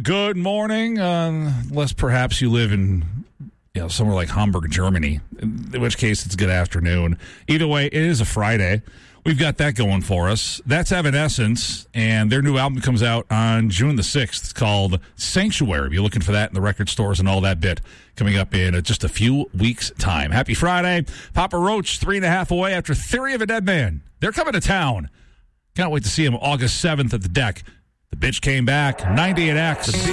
good morning, unless perhaps you live in somewhere like Hamburg, Germany, in which case it's good afternoon. Either way, it is a Friday. We've got that going for us. That's Evanescence, and their new album comes out on June the 6th. It's called Sanctuary. Be looking for that in the record stores and all that bit coming up in just a few weeks' time. Happy Friday. Papa Roach, 3.5 away after Theory of a Dead Man. They're coming to town. Can't wait to see him August 7th at the Deck. The bitch came back, 98X.